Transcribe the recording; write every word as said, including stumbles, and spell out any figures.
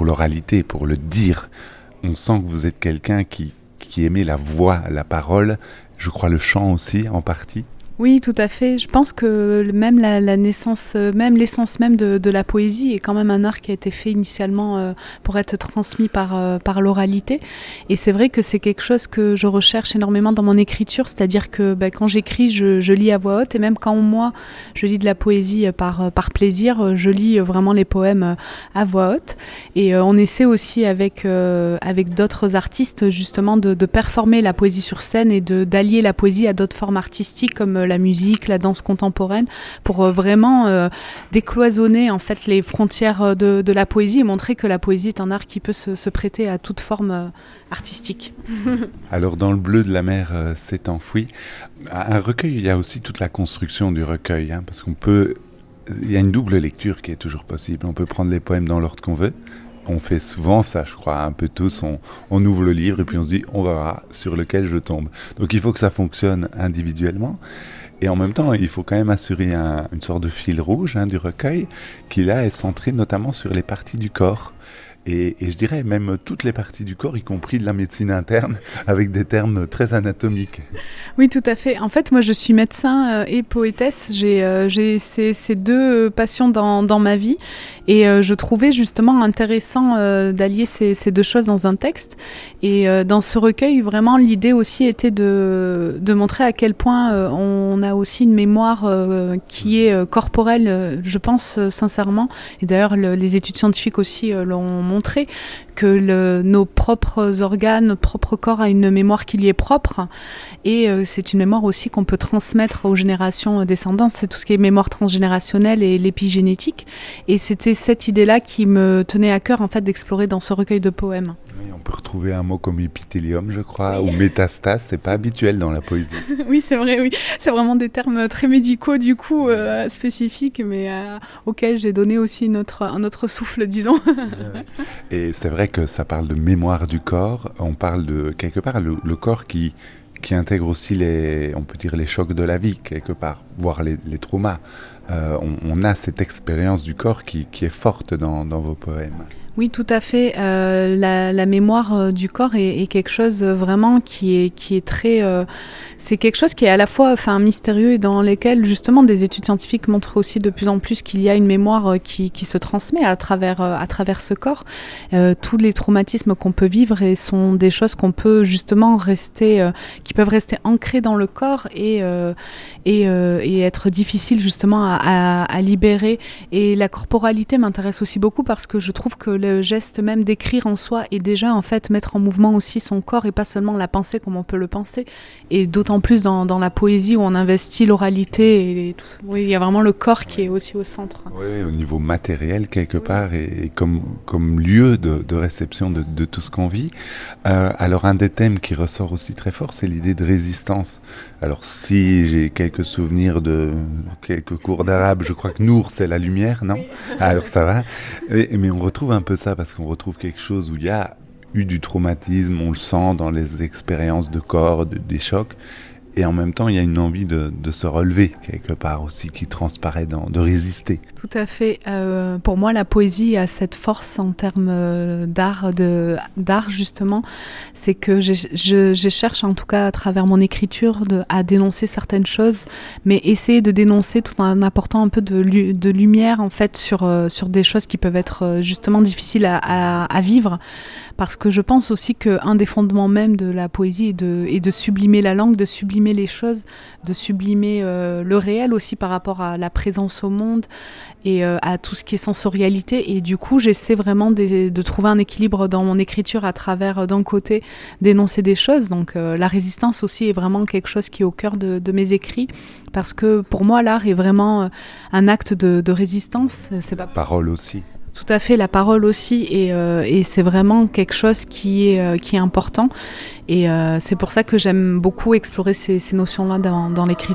pour l'oralité, pour le dire. On sent que vous êtes quelqu'un qui, qui aimait la voix, la parole, je crois le chant aussi en partie. Oui, tout à fait. Je pense que même la, la naissance, même l'essence même de, de la poésie est quand même un art qui a été fait initialement euh, pour être transmis par, euh, par l'oralité. Et c'est vrai que c'est quelque chose que je recherche énormément dans mon écriture, c'est-à-dire que bah, quand j'écris, je, je lis à voix haute, et même quand moi, je lis de la poésie par, par plaisir, je lis vraiment les poèmes à voix haute. Et euh, on essaie aussi avec, euh, avec d'autres artistes justement de, de performer la poésie sur scène et de, d'allier la poésie à d'autres formes artistiques comme la musique, la danse contemporaine, pour euh, vraiment euh, décloisonner en fait les frontières de, de la poésie et montrer que la poésie est un art qui peut se, se prêter à toute forme euh, artistique. Alors dans le bleu de la mer euh, s'est enfoui. Un recueil, il y a aussi toute la construction du recueil, hein, parce qu'on peut, il y a une double lecture qui est toujours possible. On peut prendre les poèmes dans l'ordre qu'on veut. On fait souvent ça, je crois, un peu tous. On, on ouvre le livre et puis on se dit, on verra sur lequel je tombe. Donc il faut que ça fonctionne individuellement. Et en même temps, il faut quand même assurer un, une sorte de fil rouge hein, du recueil qui là est centré notamment sur les parties du corps. Et, et je dirais même toutes les parties du corps, y compris de la médecine interne, avec des termes très anatomiques. Oui, tout à fait. En fait, moi, je suis médecin euh, et poétesse. J'ai, euh, j'ai ces, ces deux passions dans, dans ma vie. Et euh, je trouvais justement intéressant euh, d'allier ces, ces deux choses dans un texte. Et euh, dans ce recueil, vraiment, l'idée aussi était de, de montrer à quel point euh, on a aussi une mémoire euh, qui est euh, corporelle, euh, je pense euh, sincèrement. Et d'ailleurs, le, les études scientifiques aussi euh, l'ont montré, que le, nos propres organes, notre propre corps a une mémoire qui lui est propre. Et euh, c'est une mémoire aussi qu'on peut transmettre aux générations descendantes. C'est tout ce qui est mémoire transgénérationnelle et l'épigénétique. Et c'était cette idée-là qui me tenait à cœur en fait d'explorer dans ce recueil de poèmes. Oui, on peut retrouver un mot comme épithélium, je crois, oui. Ou métastase. C'est pas habituel dans la poésie. Oui, c'est vrai. Oui, c'est vraiment des termes très médicaux du coup euh, spécifiques, mais euh, auxquels j'ai donné aussi une autre, un autre souffle, disons. Et c'est vrai que ça parle de mémoire du corps. On parle de quelque part le, le corps qui qui intègre aussi les, on peut dire les chocs de la vie quelque part, voire les, les traumas. Euh, on, on a cette expérience du corps qui, qui est forte dans, dans vos poèmes. Oui, tout à fait. Euh, la, la mémoire euh, du corps est, est quelque chose euh, vraiment qui est, qui est très... Euh, c'est quelque chose qui est à la fois enfin, mystérieux et dans lequel justement des études scientifiques montrent aussi de plus en plus qu'il y a une mémoire euh, qui, qui se transmet à travers, euh, à travers ce corps. Euh, tous les traumatismes qu'on peut vivre et sont des choses qu'on peut justement rester, euh, qui peuvent rester ancrées dans le corps et, euh, et, euh, et être difficiles justement à, à, à libérer. Et la corporalité m'intéresse aussi beaucoup parce que je trouve que le geste même d'écrire en soi est déjà en fait mettre en mouvement aussi son corps et pas seulement la pensée comme on peut le penser, et d'autant plus dans, dans la poésie où on investit l'oralité et tout ça. Oui, il y a vraiment le corps qui est aussi au centre. Oui, au niveau matériel quelque part et, et comme, comme lieu de, de réception de, de tout ce qu'on vit. Euh, alors un des thèmes qui ressort aussi très fort, c'est l'idée de résistance. Alors si j'ai quelques souvenirs de quelques cours d'arabe, je crois que Nour c'est la lumière, non? Alors ça va. Et, mais on retrouve un peu ça parce qu'on retrouve quelque chose où il y a eu du traumatisme, on le sent dans les expériences de corps, de, des chocs. Et en même temps, il y a une envie de, de se relever quelque part aussi qui transparaît, dans, de résister. Tout à fait. Euh, pour moi, la poésie a cette force en termes euh, d'art, de, d'art justement. C'est que je, je, je cherche en tout cas à travers mon écriture de, à dénoncer certaines choses, mais essayer de dénoncer tout en apportant un peu de, de lumière en fait sur, euh, sur des choses qui peuvent être justement difficiles à, à, à vivre. Parce que je pense aussi qu'un des fondements même de la poésie est de, est de sublimer la langue, de sublimer les choses, de sublimer euh, le réel aussi par rapport à la présence au monde et euh, à tout ce qui est sensorialité. Et du coup, j'essaie vraiment de, de trouver un équilibre dans mon écriture à travers, d'un côté, d'énoncer des choses. Donc euh, la résistance aussi est vraiment quelque chose qui est au cœur de, de mes écrits. Parce que pour moi, l'art est vraiment un acte de, de résistance. C'est pas... Parole aussi. Tout à fait, la parole aussi, et, euh, et c'est vraiment quelque chose qui est, euh, qui est important. Et euh, c'est pour ça que j'aime beaucoup explorer ces, ces notions-là dans, dans l'écriture.